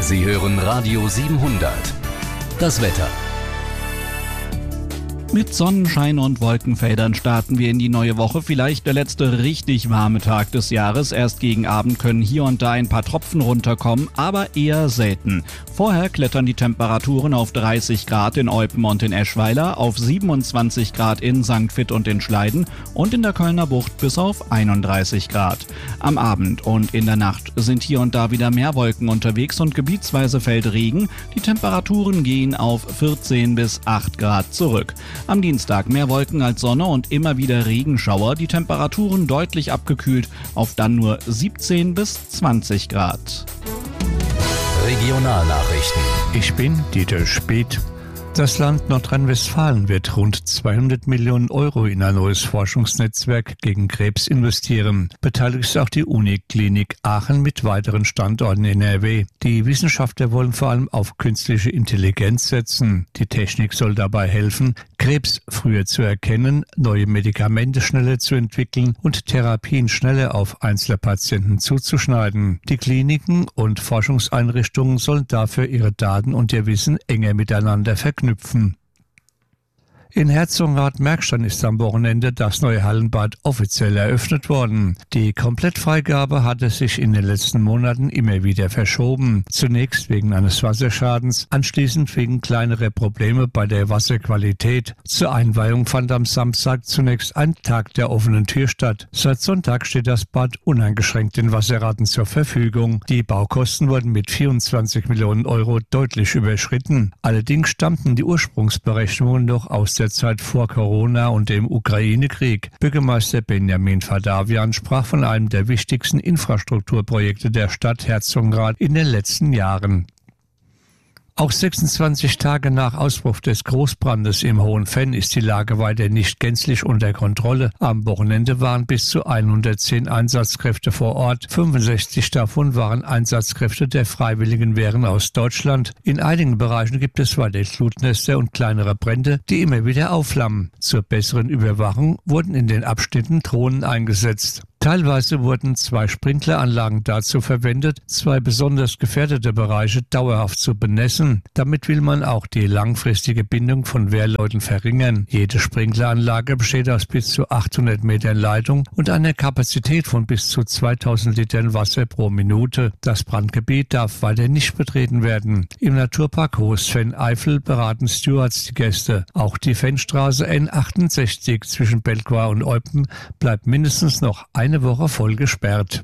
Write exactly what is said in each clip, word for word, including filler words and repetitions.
Sie hören Radio siebenhundert. Das Wetter. Mit Sonnenschein und Wolkenfeldern starten wir in die neue Woche. Vielleicht der letzte richtig warme Tag des Jahres. Erst gegen Abend können hier und da ein paar Tropfen runterkommen, aber eher selten. Vorher klettern die Temperaturen auf dreißig Grad in Eupen und in Eschweiler, auf siebenundzwanzig Grad in Sankt Vith und in Schleiden und in der Kölner Bucht bis auf einunddreißig Grad. Am Abend und in der Nacht sind hier und da wieder mehr Wolken unterwegs und gebietsweise fällt Regen. Die Temperaturen gehen auf vierzehn bis acht Grad zurück. Am Dienstag mehr Wolken als Sonne und immer wieder Regenschauer, die Temperaturen deutlich abgekühlt auf dann nur siebzehn bis zwanzig Grad. Regionalnachrichten. Ich bin Dieter Speth. Das Land Nordrhein-Westfalen wird rund zweihundert Millionen Euro in ein neues Forschungsnetzwerk gegen Krebs investieren. Beteiligt ist auch die Uniklinik Aachen mit weiteren Standorten in N R W. Die Wissenschaftler wollen vor allem auf künstliche Intelligenz setzen. Die Technik soll dabei helfen, Krebs früher zu erkennen, neue Medikamente schneller zu entwickeln und Therapien schneller auf einzelne Patienten zuzuschneiden. Die Kliniken und Forschungseinrichtungen sollen dafür ihre Daten und ihr Wissen enger miteinander verknüpfen. In Herzogenrath-Merkstein ist am Wochenende das neue Hallenbad offiziell eröffnet worden. Die Komplettfreigabe hatte sich in den letzten Monaten immer wieder verschoben. Zunächst wegen eines Wasserschadens, anschließend wegen kleinerer Probleme bei der Wasserqualität. Zur Einweihung fand am Samstag zunächst ein Tag der offenen Tür statt. Seit Sonntag steht das Bad uneingeschränkt den Wasserraten zur Verfügung. Die Baukosten wurden mit vierundzwanzig Millionen Euro deutlich überschritten. Allerdings stammten die Ursprungsberechnungen noch aus der Zeit vor Corona und dem Ukraine-Krieg. Bürgermeister Benjamin Fadavian sprach von einem der wichtigsten Infrastrukturprojekte der Stadt Herzogenrath in den letzten Jahren. Auch sechsundzwanzig Tage nach Ausbruch des Großbrandes im Hohen Venn ist die Lage weiter nicht gänzlich unter Kontrolle. Am Wochenende waren bis zu hundertzehn Einsatzkräfte vor Ort. fünfundsechzig davon waren Einsatzkräfte der Freiwilligen Wehren aus Deutschland. In einigen Bereichen gibt es weiter Glutnester und kleinere Brände, die immer wieder aufflammen. Zur besseren Überwachung wurden in den Abschnitten Drohnen eingesetzt. Teilweise wurden zwei Sprinkleranlagen dazu verwendet, zwei besonders gefährdete Bereiche dauerhaft zu benässen. Damit will man auch die langfristige Bindung von Wehrleuten verringern. Jede Sprinkleranlage besteht aus bis zu achthundert Metern Leitung und einer Kapazität von bis zu zweitausend Litern Wasser pro Minute. Das Brandgebiet darf weiter nicht betreten werden. Im Naturpark Hohes Venn-Eifel beraten Stewards die Gäste. Auch die Vennstraße N achtundsechzig zwischen Belqua und Eupen bleibt mindestens noch ein eine Woche voll gesperrt.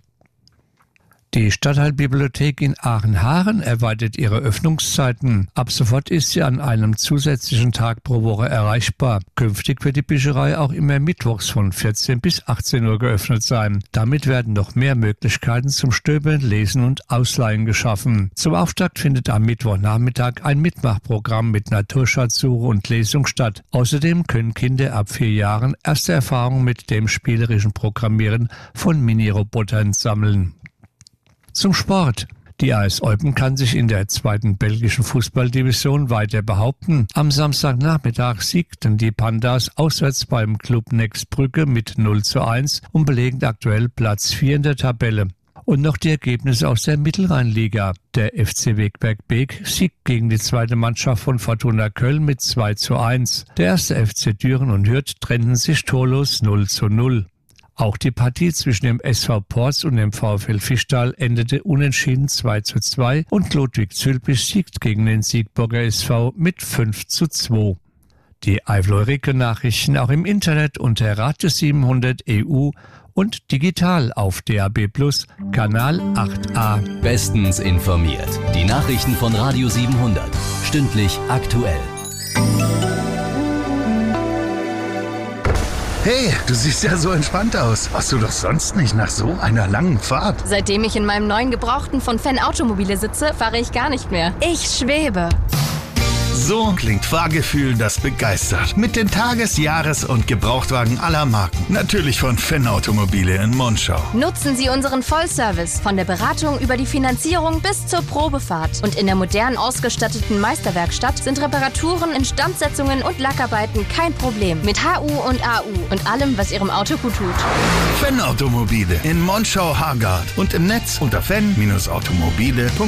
Die Stadtteilbibliothek in Aachen-Haaren erweitert ihre Öffnungszeiten. Ab sofort ist sie an einem zusätzlichen Tag pro Woche erreichbar. Künftig wird die Bücherei auch immer mittwochs von vierzehn bis achtzehn Uhr geöffnet sein. Damit werden noch mehr Möglichkeiten zum Stöbern, Lesen und Ausleihen geschaffen. Zum Auftakt findet am Mittwochnachmittag ein Mitmachprogramm mit Naturschatzsuche und Lesung statt. Außerdem können Kinder ab vier Jahren erste Erfahrungen mit dem spielerischen Programmieren von Mini-Robotern sammeln. Zum Sport. Die A S Eupen kann sich in der zweiten belgischen Fußballdivision weiter behaupten. Am Samstagnachmittag siegten die Pandas auswärts beim Club Nexbrücke mit null zu eins und belegen aktuell Platz vier in der Tabelle. Und noch die Ergebnisse aus der Mittelrheinliga. Der F C Wegberg Beek siegt gegen die zweite Mannschaft von Fortuna Köln mit zwei zu eins. Der erste F C Düren und Hürth trennten sich torlos null zu null. Auch die Partie zwischen dem S V Porz und dem VfL Fischtal endete unentschieden zwei zu zwei und Ludwig Zülpich siegt gegen den Siegburger S V mit fünf zu zwei. Die Eifel-Eureka-Nachrichten auch im Internet unter Radio siebenhundert E U und digital auf D A B Plus, Kanal acht a. Bestens informiert. Die Nachrichten von Radio siebenhundert. Stündlich aktuell. Hey, du siehst ja so entspannt aus. Warst du doch sonst nicht nach so einer langen Fahrt? Seitdem ich in meinem neuen Gebrauchten von Fenn Automobile sitze, fahre ich gar nicht mehr. Ich schwebe. So klingt Fahrgefühl, das begeistert. Mit den Tages-, Jahres- und Gebrauchtwagen aller Marken. Natürlich von Fenn Automobile in Monschau. Nutzen Sie unseren Vollservice von der Beratung über die Finanzierung bis zur Probefahrt. Und in der modern ausgestatteten Meisterwerkstatt sind Reparaturen, Instandsetzungen und Lackarbeiten kein Problem. Mit H U und A U und allem, was Ihrem Auto gut tut. Fenn Automobile in Monschau-Hargard und im Netz unter fenn Bindestrich automobile punkt de.